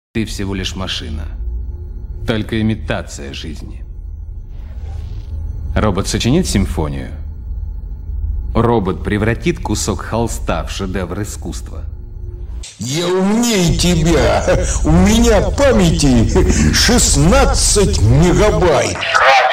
Ты всего лишь машина. Только имитация жизни. Робот сочинит симфонию. Робот превратит кусок холста в шедевр искусства. Я умнее тебя. У меня памяти 16 мегабайт.